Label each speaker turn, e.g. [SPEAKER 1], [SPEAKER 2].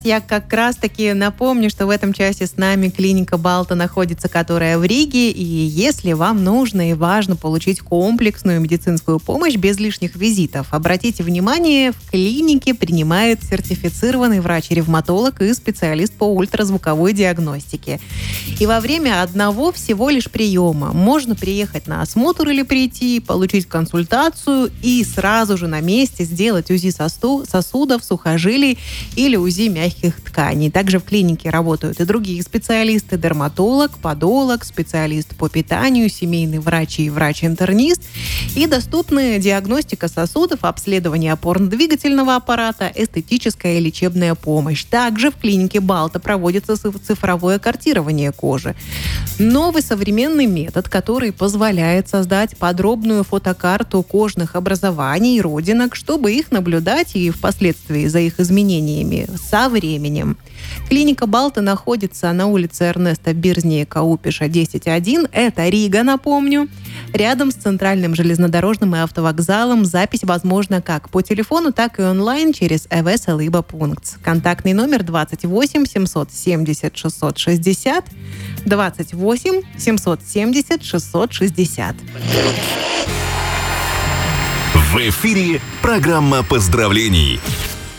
[SPEAKER 1] Я как раз-таки напомню, что в этом часе с нами клиника Балта находится, которая в Риге. И если вам нужно и важно получить комплексную медицинскую помощь без лишних визитов, обратите внимание, в клинике принимает сертифицированный врач-ревматолог и специалист по ультразвуковой диагностике. И во время одного всего лишь приема можно приехать на осмотр или прийти, получить консультацию и сразу же на месте сделать УЗИ сосудов, сухожилий или УЗИ мягких тканей. Также в клинике работают и другие специалисты: дерматолог, подолог, специалист по питанию, семейный врач и врач-интернист. И доступны диагностика сосудов, обследование опорно-двигательного аппарата, эстетическая и лечебная помощь. Также в клинике Балта проводится цифровое картирование кожи. Новый современный метод, который позволяет создать подробную фотокарту кожных образований и родинок, чтобы их наблюдать и впоследствии за их изменениями со временем. Клиника Балта находится на улице Эрнеста Бирзнея-Каупиша, 10-1. Это Рига, напомню. Рядом с центральным железнодорожным и автовокзалом. Запись возможна как по телефону, так и онлайн через ЭВС-Либо-пункт. Контактный номер 28 770 660, 28 770 660.
[SPEAKER 2] В эфире программа поздравлений.